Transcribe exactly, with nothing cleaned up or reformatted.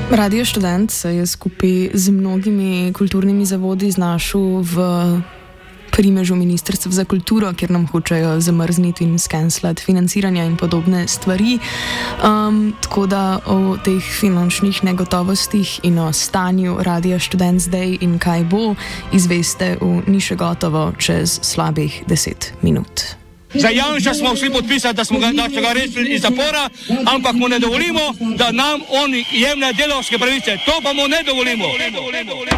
Radio Študent se je skupaj z mnogimi kulturnimi zavodi znašel v primežu Ministrstva za kulturo, kjer nam hočejo zamrzniti in skenslati financiranja in podobne stvari. Um, tako da o teh finančnih negotovostih in o stanju Radia Študent zdaj in kaj bo, izveste v Ni še gotovo čez slabih deset minut. Za Janša smo vsi podpisali, da smo ga, da ga rešili iz zapora, ampak mu ne dovolimo, da nam on jemlje delavske pravice. To pa mu ne dovolimo.